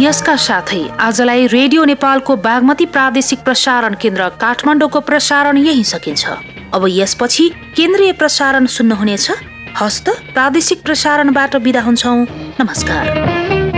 यसका साथै आजलाई रेडियो नेपालको बागमती प्रादेशिक प्रसारण केन्द्र काठमाडौँको प्रसारण यही सकिन्छ। अब यसपछि केन्द्रीय प्रसारण सुन्नुहुनेछ। हस्त प्रादेशिक प्रसारणबाट बिदा हुन्छौं। नमस्कार।